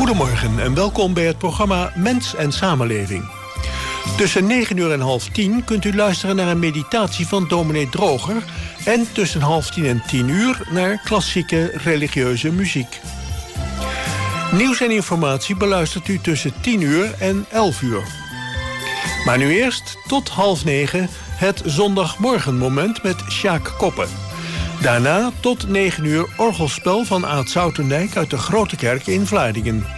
Goedemorgen en welkom bij het programma Mens en Samenleving. Tussen 9 uur en half 10 kunt u luisteren naar een meditatie van dominee Droger en tussen half 10 en 10 uur naar klassieke religieuze muziek. Nieuws en informatie beluistert u tussen 10 uur en 11 uur. Maar nu eerst tot half 9 het zondagmorgenmoment met Sjaak Koppen. Daarna tot 9 uur orgelspel van Aad Zoutendijk uit de Grote Kerk in Vlaardingen.